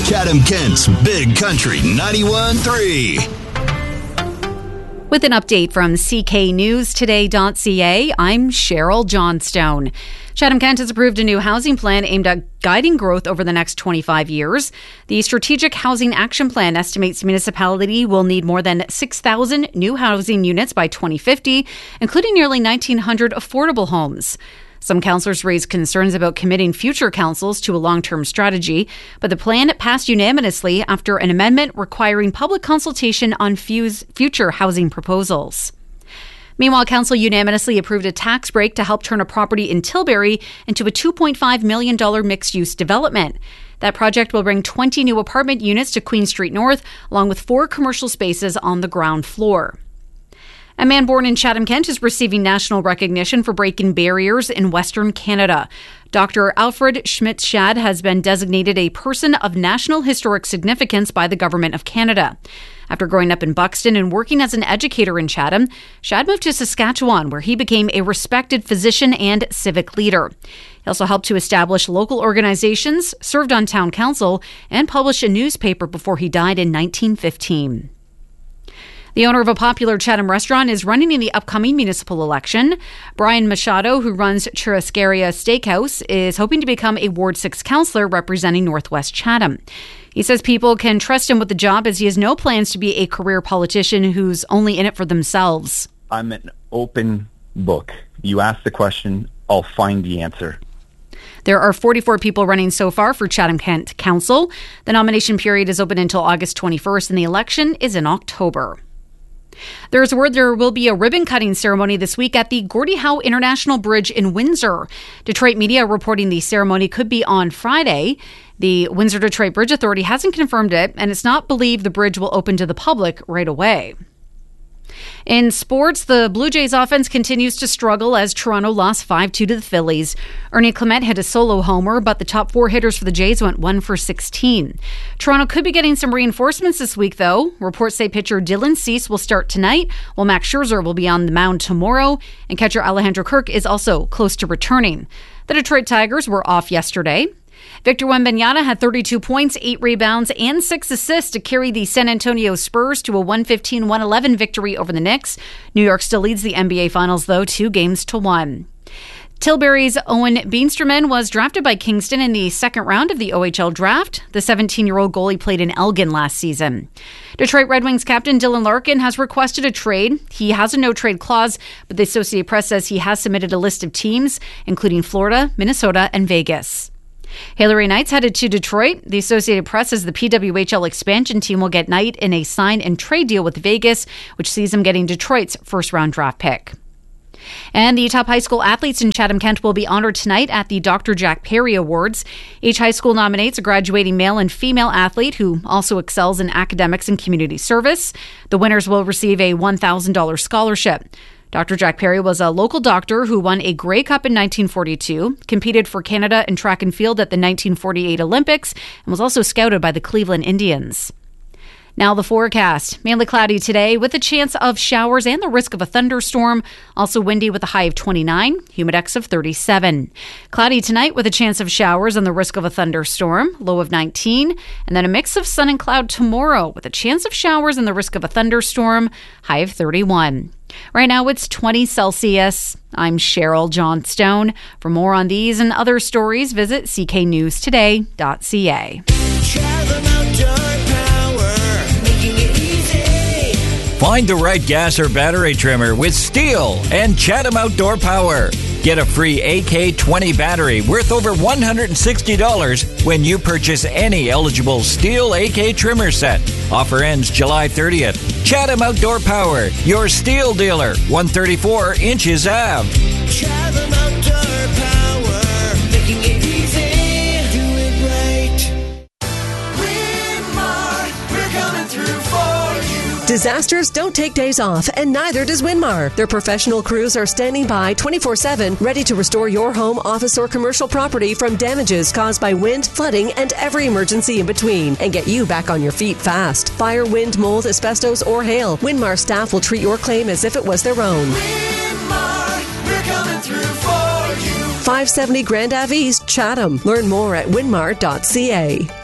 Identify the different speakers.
Speaker 1: Chatham-Kent's Big Country 91.3.
Speaker 2: With an update from cknewstoday.ca, I'm Cheryl Johnstone. Chatham-Kent has approved a new housing plan aimed at guiding growth over the next 25 years. The Strategic Housing Action Plan estimates the municipality will need more than 6,000 new housing units by 2050, including nearly 1,900 affordable homes. Some councillors raised concerns about committing future councils to a long-term strategy, but the plan passed unanimously after an amendment requiring public consultation on future housing proposals. Meanwhile, council unanimously approved a tax break to help turn a property in Tilbury into a $2.5 million mixed-use development. That project will bring 20 new apartment units to Queen Street North, along with 4 commercial spaces on the ground floor. A man born in Chatham-Kent is receiving national recognition for breaking barriers in Western Canada. Dr. Alfred Schmidt-Shad has been designated a Person of National Historic Significance by the Government of Canada. After growing up in Buxton and working as an educator in Chatham, Shad moved to Saskatchewan, where he became a respected physician and civic leader. He also helped to establish local organizations, served on town council, and published a newspaper before he died in 1915. The owner of a popular Chatham restaurant is running in the upcoming municipal election. Brian Machado, who runs Churrascaria Steakhouse, is hoping to become a Ward 6 councillor representing Northwest Chatham. He says people can trust him with the job as he has no plans to be a career politician who's only in it for themselves.
Speaker 3: I'm an open book. You ask the question, I'll find the answer.
Speaker 2: There are 44 people running so far for Chatham-Kent Council. The nomination period is open until August 21st and the election is in October. There's word there will be a ribbon-cutting ceremony this week at the Gordie Howe International Bridge in Windsor. Detroit media reporting the ceremony could be on Friday. The Windsor-Detroit Bridge Authority hasn't confirmed it, and it's not believed the bridge will open to the public right away. In sports, the Blue Jays offense continues to struggle as Toronto lost 5-2 to the Phillies. Ernie Clement hit a solo homer, but the top 4 hitters for the Jays went 1 for 16. Toronto could be getting some reinforcements this week, though. Reports say pitcher Dylan Cease will start tonight, while Max Scherzer will be on the mound tomorrow, and catcher Alejandro Kirk is also close to returning. The Detroit Tigers were off yesterday. Victor Wembanyama had 32 points, 8 rebounds, and 6 assists to carry the San Antonio Spurs to a 115-111 victory over the Knicks. New York still leads the NBA Finals, though, 2-1. Tilbury's Owen Beensterman was drafted by Kingston in the second round of the OHL draft. The 17-year-old goalie played in Elgin last season. Detroit Red Wings captain Dylan Larkin has requested a trade. He has a no-trade clause, but the Associated Press says he has submitted a list of teams, including Florida, Minnesota, and Vegas. Hillary Knight's headed to Detroit. The Associated Press says the PWHL expansion team will get Knight in a sign and trade deal with Vegas, which sees him getting Detroit's first-round draft pick. And the top high school athletes in Chatham-Kent will be honored tonight at the Dr. Jack Perry Awards. Each high school nominates a graduating male and female athlete who also excels in academics and community service. The winners will receive a $1,000 scholarship. Dr. Jack Perry was a local doctor who won a Grey Cup in 1942, competed for Canada in track and field at the 1948 Olympics, and was also scouted by the Cleveland Indians. Now the forecast. Mainly cloudy today with a chance of showers and the risk of a thunderstorm. Also windy with a high of 29, humidex of 37. Cloudy tonight with a chance of showers and the risk of a thunderstorm, low of 19. And then a mix of sun and cloud tomorrow with a chance of showers and the risk of a thunderstorm, high of 31. Right now it's 20 Celsius. I'm Cheryl Johnstone. For more on these and other stories, visit cknewstoday.ca.
Speaker 4: Find the right gas or battery trimmer with STIHL and Chatham Outdoor Power. Get a free AK-20 battery worth over $160 when you purchase any eligible STIHL AK trimmer set. Offer ends July 30th. Chatham Outdoor Power, your STIHL dealer, 134 Inches Ave.
Speaker 5: Chatham Outdoor Power, making it easy, do it right. Winmar, we're coming through for you.
Speaker 6: Disasters don't take days off, and neither does Winmar. Their professional crews are standing by 24/7, ready to restore your home, office, or commercial property from damages caused by wind, flooding, and every emergency in between, and get you back on your feet fast. Fire, wind, mold, asbestos, or hail, Winmar staff will treat your claim as if it was their own.
Speaker 5: Winmar, we're coming through for you.
Speaker 6: 570 Grand Ave East, Chatham. Learn more at winmar.ca.